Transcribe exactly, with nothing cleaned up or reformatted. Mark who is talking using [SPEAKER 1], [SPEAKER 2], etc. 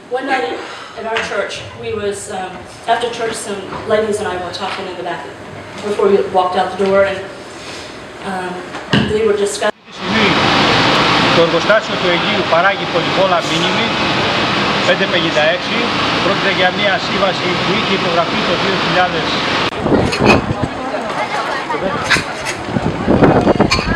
[SPEAKER 1] One night at our church, we was, um, after church, some ladies and I were talking in the back before we walked out the door, and um, they were discussing.
[SPEAKER 2] Το εργοστάσιο του Αιγείου παράγει πολυβόλα μήνυμη πεντακόσια πενήντα έξι. Πρόκειται για μια σύμβαση που είχε υπογραφεί το δύο χιλιάδες.